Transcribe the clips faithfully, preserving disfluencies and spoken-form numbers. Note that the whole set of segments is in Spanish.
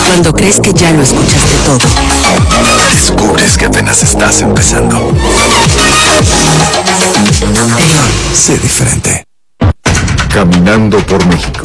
Cuando crees que ya lo escuchaste todo, descubres que apenas estás empezando. Sé diferente. Caminando por México.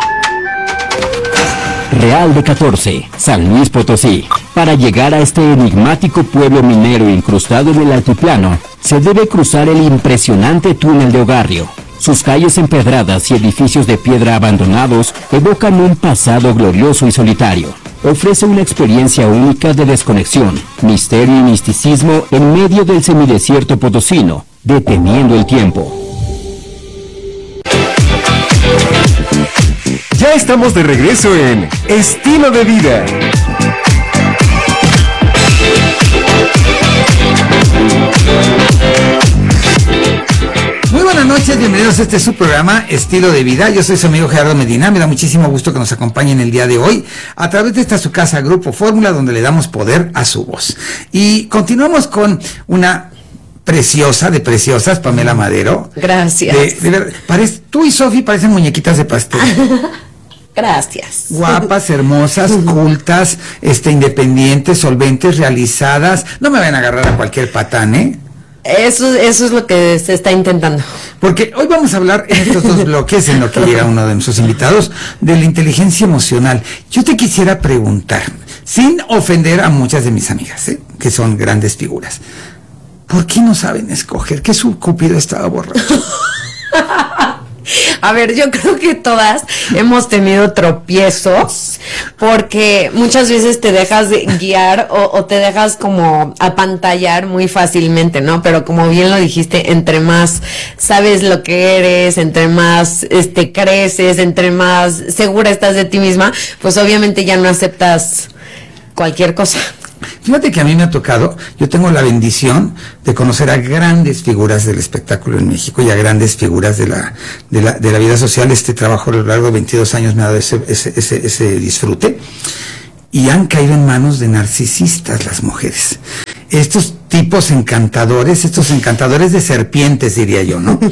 Real de catorce, San Luis Potosí. Para llegar a este enigmático pueblo minero incrustado en el altiplano, se debe cruzar el impresionante túnel de Ogarrio. Sus calles empedradas y edificios de piedra abandonados evocan un pasado glorioso y solitario. Ofrece una experiencia única de desconexión, misterio y misticismo en medio del semidesierto potosino, deteniendo el tiempo. Ya estamos de regreso en Estilo de Vida. Muy buenas noches, bienvenidos a este su programa Estilo de Vida. Yo soy su amigo Gerardo Medina. Me da muchísimo gusto que nos acompañen el día de hoy a través de esta su casa Grupo Fórmula, donde le damos poder a su voz. Y continuamos con una preciosa de preciosas, Pamela Madero. Gracias. De, de ver, parece, tú y Sofi parecen muñequitas de pastel. Gracias. Guapas, hermosas, cultas, este, independientes, solventes, realizadas. No me van a agarrar a cualquier patán, ¿eh? Eso, eso es lo que se está intentando. Porque hoy vamos a hablar en estos dos bloques, en lo que llega uno de nuestros invitados, de la inteligencia emocional. Yo te quisiera preguntar, sin ofender a muchas de mis amigas, ¿eh?, que son grandes figuras, ¿por qué no saben escoger? ¿Qué su Cupido estaba borracho? A ver, yo creo que todas hemos tenido tropiezos porque muchas veces te dejas de guiar o, o te dejas como apantallar muy fácilmente, ¿no? Pero como bien lo dijiste, entre más sabes lo que eres, entre más este creces, entre más segura estás de ti misma, pues obviamente ya no aceptas cualquier cosa. Fíjate que a mí me ha tocado, yo tengo la bendición de conocer a grandes figuras del espectáculo en México y a grandes figuras de la de la, de la vida social. Este trabajo a lo largo de veintidós años me ha dado ese, ese, ese, ese disfrute, y han caído en manos de narcisistas las mujeres. Estos tipos encantadores, estos encantadores de serpientes, diría yo, ¿no?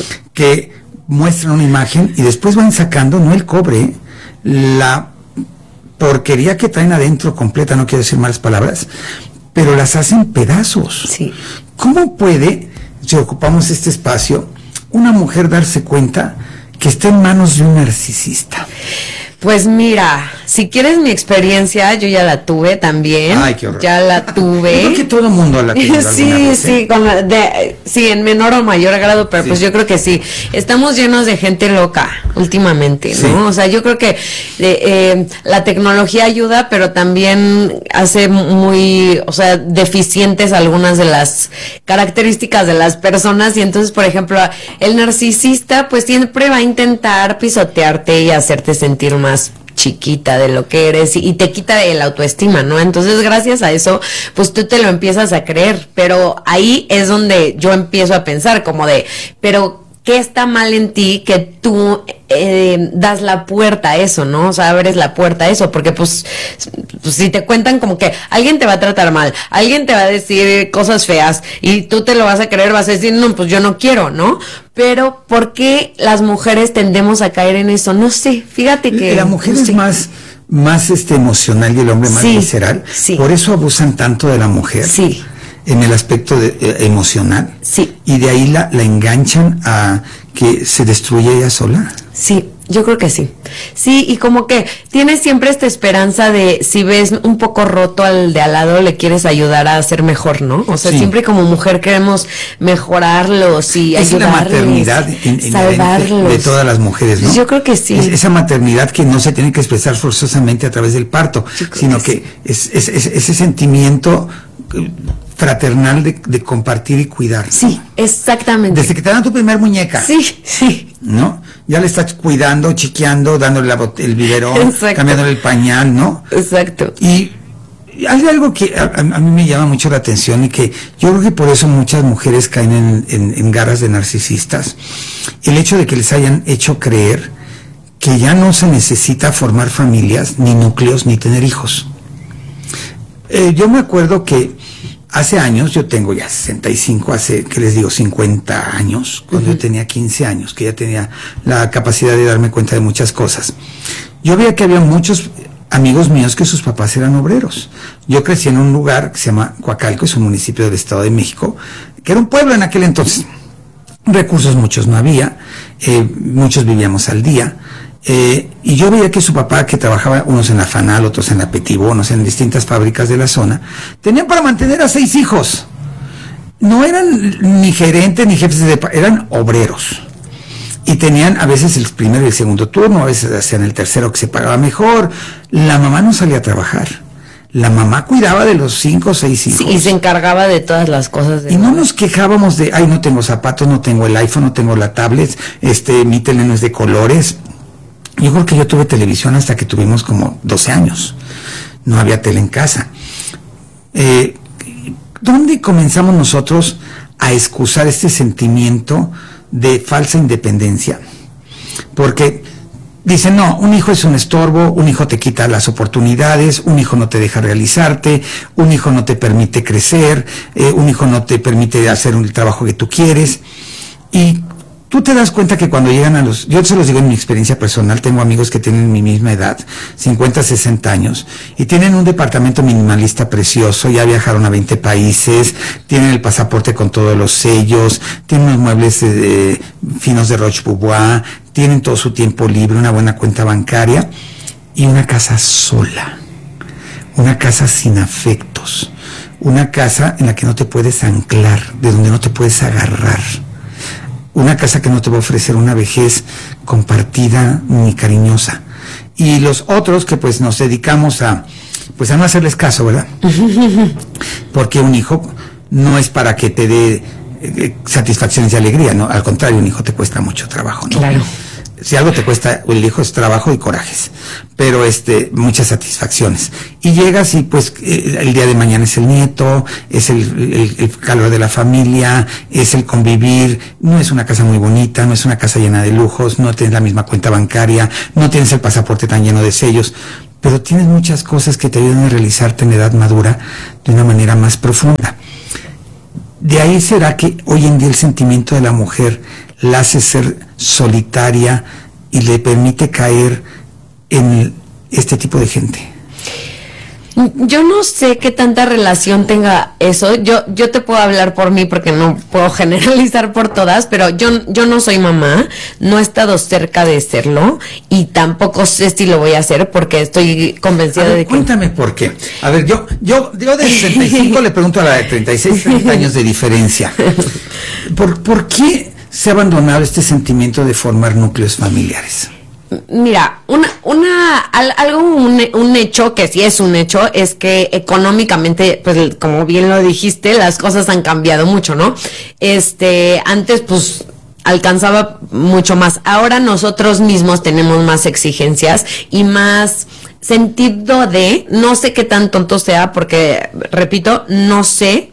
Que muestran una imagen y después van sacando, no el cobre, la porquería que traen adentro completa, no quiero decir malas palabras, pero las hacen pedazos. Sí. ¿Cómo puede, si ocupamos este espacio, una mujer darse cuenta que está en manos de un narcisista? Pues mira, si quieres mi experiencia, yo ya la tuve también. Ay, qué horror. Ya la tuve. Yo creo que todo el mundo la tiene. Sí, vez, sí, ¿eh? con la de, sí, en menor o mayor grado, pero Sí. pues yo creo que sí. Estamos llenos de gente loca últimamente, ¿no? Sí. O sea, yo creo que eh, eh, la tecnología ayuda, pero también hace muy, o sea, deficientes algunas de las características de las personas. Y entonces, por ejemplo, el narcisista pues siempre va a intentar pisotearte y hacerte sentir más chiquita de lo que eres y, y te quita el autoestima, ¿no? Entonces, gracias a eso, pues tú te lo empiezas a creer, pero ahí es donde yo empiezo a pensar como de, pero ¿qué está mal en ti que tú eh, das la puerta a eso, ¿no? O sea, abres la puerta a eso, porque pues, pues si te cuentan como que alguien te va a tratar mal, alguien te va a decir cosas feas y tú te lo vas a creer, vas a decir, no, pues yo no quiero, ¿no? Pero ¿por qué las mujeres tendemos a caer en eso? No sé, fíjate que... La mujer no es sé. más, más este emocional y el hombre más Sí, visceral. sí. Por eso abusan tanto de la mujer. Sí. En el aspecto de, eh, emocional. Sí. Y de ahí la, la enganchan a que se destruya ella sola. Sí, yo creo que sí. Sí, y como que tienes siempre esta esperanza de si ves un poco roto al de al lado, le quieres ayudar a ser mejor, ¿no? O sea, Sí. siempre como mujer queremos mejorarlos y Es una ayudarles, maternidad in- inherente salvarlos. de todas las mujeres, ¿no? Yo creo que sí. Es esa maternidad que no se tiene que expresar forzosamente a través del parto, Yo creo sino que que, es, es- es- ese sentimiento eh, fraternal de, de compartir y cuidar. Sí, exactamente. Desde que te dan tu primer muñeca. Sí, sí. ¿No? Ya le estás cuidando, chiqueando, dándole la bot- el biberón, Exacto. cambiándole el pañal, ¿no? Exacto. Y hay algo que a, a mí me llama mucho la atención y que yo creo que por eso muchas mujeres caen en, en, en garras de narcisistas. El hecho de que les hayan hecho creer que ya no se necesita formar familias, ni núcleos, ni tener hijos. Eh, yo me acuerdo que hace años, yo tengo ya sesenta y cinco, hace, ¿qué les digo?, cincuenta años, cuando uh-huh. yo tenía quince años, que ya tenía la capacidad de darme cuenta de muchas cosas. Yo veía que había muchos amigos míos que sus papás eran obreros. Yo crecí en un lugar que se llama Coacalco, es un municipio del Estado de México, que era un pueblo en aquel entonces. Recursos muchos no había, eh, muchos vivíamos al día, eh, y yo veía que su papá, que trabajaba unos en la Fanal, otros en la Petibón, en distintas fábricas de la zona, tenían para mantener a seis hijos. No eran ni gerentes ni jefes de... eran obreros. Y tenían a veces el primero y el segundo turno, a veces hacían el tercero que se pagaba mejor. La mamá no salía a trabajar. La mamá cuidaba de los cinco o seis hijos. Sí, y se encargaba de todas las cosas. De y no nos quejábamos de, ay, no tengo zapatos, no tengo el iPhone, no tengo la tablet, este, mi tele no es de colores. Yo creo que yo tuve televisión hasta que tuvimos como doce años. No había tele en casa. Eh, ¿Dónde comenzamos nosotros a excusar este sentimiento de falsa independencia? Porque dicen, no, un hijo es un estorbo, un hijo te quita las oportunidades, un hijo no te deja realizarte, un hijo no te permite crecer, eh, un hijo no te permite hacer el trabajo que tú quieres. Y tú te das cuenta que cuando llegan a los... Yo se los digo en mi experiencia personal, tengo amigos que tienen mi misma edad, cincuenta, sesenta años, y tienen un departamento minimalista precioso, ya viajaron a veinte países, tienen el pasaporte con todos los sellos, tienen unos muebles eh, finos de Roche Bobois, tienen todo su tiempo libre, una buena cuenta bancaria, y una casa sola, una casa sin afectos, una casa en la que no te puedes anclar, de donde no te puedes agarrar. Una casa que no te va a ofrecer una vejez compartida ni cariñosa. Y los otros que pues nos dedicamos a, pues a no hacerles caso, ¿verdad? Porque un hijo no es para que te dé eh, satisfacciones y alegría, ¿no? Al contrario, un hijo te cuesta mucho trabajo, ¿no? Claro. Si algo te cuesta el hijo es trabajo y corajes, pero este muchas satisfacciones. Y llegas y pues eh, el día de mañana es el nieto, es el, el, el calor de la familia, es el convivir. No es una casa muy bonita, no es una casa llena de lujos, no tienes la misma cuenta bancaria, no tienes el pasaporte tan lleno de sellos, pero tienes muchas cosas que te ayudan a realizarte en edad madura de una manera más profunda. De ahí será que hoy en día el sentimiento de la mujer la hace ser solitaria y le permite caer en este tipo de gente. Yo no sé qué tanta relación tenga eso. Yo yo te puedo hablar por mí porque no puedo generalizar por todas, pero yo yo no soy mamá, no he estado cerca de serlo y tampoco sé si lo voy a hacer porque estoy convencida a ver, de que... Cuéntame por qué. A ver, yo yo yo de sesenta y cinco le pregunto a la de treinta y seis, treinta años de diferencia. ¿Por por qué se ha abandonado este sentimiento de formar núcleos familiares? Mira, una, una, algo, un, un hecho, que sí es un hecho, es que económicamente, pues como bien lo dijiste, las cosas han cambiado mucho, ¿no? Este, antes, pues, alcanzaba mucho más. Ahora nosotros mismos tenemos más exigencias y más sentido de, no sé qué tan tonto sea, porque, repito, no sé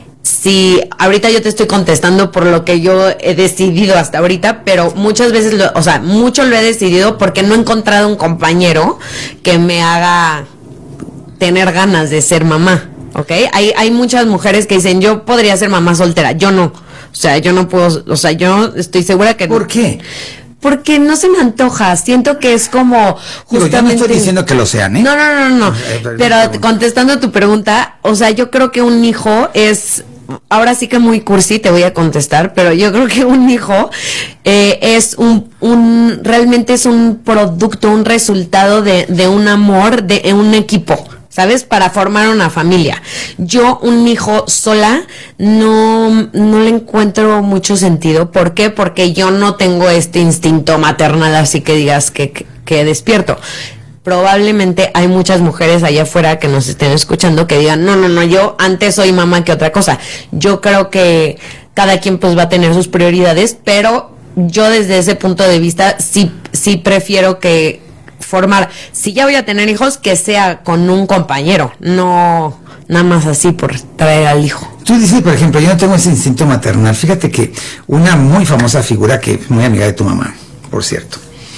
si ahorita yo te estoy contestando por lo que yo he decidido hasta ahorita, pero muchas veces, lo, o sea, mucho lo he decidido porque no he encontrado un compañero que me haga tener ganas de ser mamá, ¿ok? Hay, hay muchas mujeres que dicen, yo podría ser mamá soltera, yo no, o sea, yo no puedo, o sea, yo estoy segura que... ¿Por qué? Porque no se me antoja, siento que es como justamente... Digo, yo no estoy diciendo que lo sean, ¿eh? No, no, no, no, pero contestando a tu pregunta, o sea, yo creo que un hijo es... Ahora sí que muy cursi te voy a contestar, pero yo creo que un hijo eh, es un, un, realmente es un producto, un resultado de, de un amor, de un equipo, ¿sabes? Para formar una familia. Yo, un hijo sola, no, no le encuentro mucho sentido. ¿Por qué? Porque yo no tengo este instinto maternal, así que digas que, que, que despierto. Probablemente hay muchas mujeres allá afuera que nos estén escuchando que digan, no, no, no, yo antes soy mamá que otra cosa. Yo creo que cada quien pues va a tener sus prioridades, pero yo desde ese punto de vista sí, sí prefiero que formar, si ya voy a tener hijos, que sea con un compañero, no nada más así por traer al hijo. Tú dices, por ejemplo, yo no tengo ese instinto maternal. Fíjate que una muy famosa figura, que es muy amiga de tu mamá, por cierto,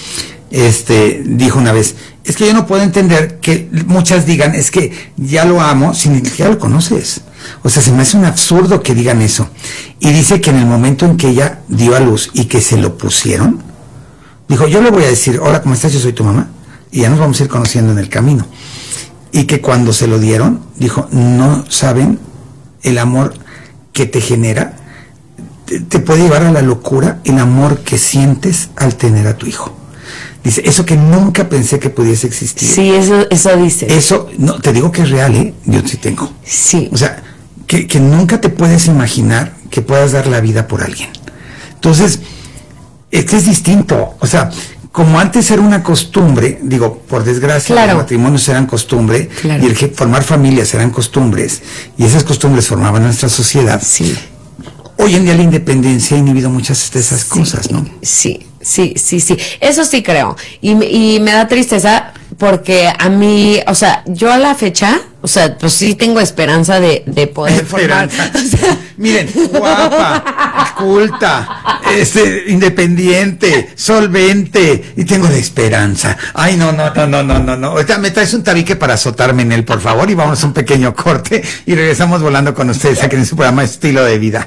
este dijo una vez, es que yo no puedo entender que muchas digan, es que ya lo amo sin que ya lo conoces. O sea, se me hace un absurdo que digan eso. Y dice que en el momento en que ella dio a luz y que se lo pusieron, dijo, yo le voy a decir, hola, ¿cómo estás? Yo soy tu mamá. y ya nos vamos a ir conociendo en el camino. Y que cuando se lo dieron, dijo, no saben el amor que te genera, te, te puede llevar a la locura el amor que sientes al tener a tu hijo. Dice, eso que nunca pensé que pudiese existir. Sí, eso, eso dice. Eso, no, te digo que es real, ¿eh? Yo sí tengo. Sí. O sea, que, que nunca te puedes imaginar que puedas dar la vida por alguien. Entonces, es que es distinto. O sea, como antes era una costumbre, digo, por desgracia, claro. los matrimonios eran costumbre, claro. y el formar familias eran costumbres, y esas costumbres formaban nuestra sociedad. Sí. Hoy en día la independencia ha inhibido muchas de esas sí, cosas, ¿no? Sí, sí, sí, sí. Eso sí creo. Y, y me da tristeza porque a mí, o sea, yo a la fecha, o sea, pues sí tengo esperanza de, de poder formar. Esperanza. O sea, miren, guapa, culta, este, independiente, solvente, y tengo la esperanza. Ay, no, no, no, no, no, no, no. Ahorita me traes un tabique para azotarme en él, por favor, y vamos a un pequeño corte y regresamos volando con ustedes aquí en su programa Estilo de Vida.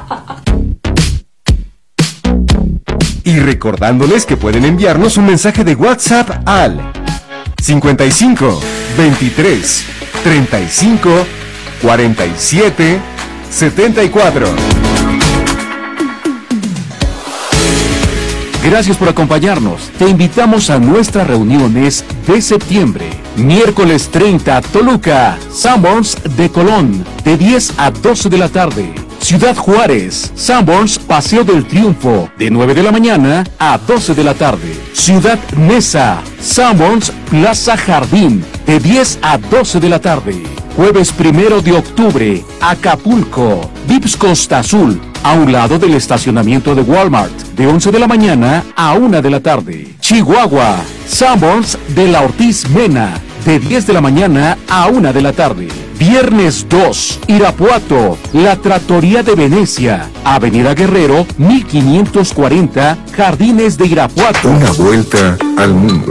Y recordándoles que pueden enviarnos un mensaje de WhatsApp al cincuenta y cinco, veintitrés, treinta y cinco, cuarenta y siete, setenta y cuatro. Gracias por acompañarnos. Te invitamos a nuestras reuniones de septiembre. Miércoles treinta, Toluca, Sanborns de Colón, de diez a doce de la tarde. Ciudad Juárez, Sanborns Paseo del Triunfo, de nueve de la mañana a doce de la tarde. Ciudad Neza, Sanborns Plaza Jardín, de diez a doce de la tarde. Jueves primero de octubre, Acapulco, Vips Costa Azul, a un lado del estacionamiento de Walmart, de once de la mañana a una de la tarde. Chihuahua, Sanborns de la Ortiz Mena, de diez de la mañana a una de la tarde. Viernes dos, Irapuato, la Trattoria de Venecia, Avenida Guerrero, mil quinientos cuarenta, Jardines de Irapuato. Una vuelta al mundo.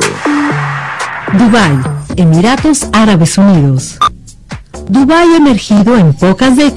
Dubái, Emiratos Árabes Unidos. Dubái ha emergido en pocas décadas